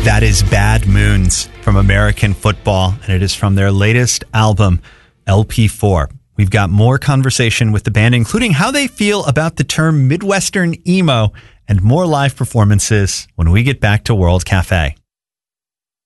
That is Bad Moons from American Football, and it is from their latest album, LP4. We've got more conversation with the band, including how they feel about the term Midwestern emo, and more live performances when we get back to World Cafe.